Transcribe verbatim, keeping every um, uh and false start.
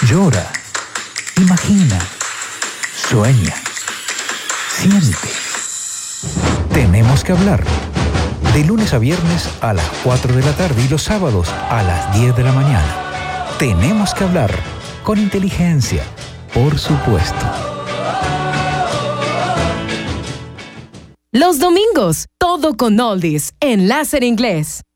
Llora, imagina, sueña, siente. Tenemos que hablar. De lunes a viernes a las cuatro de la tarde y los sábados a las diez de la mañana. Tenemos que hablar con inteligencia, por supuesto. Los domingos, todo con oldies en Láser Inglés.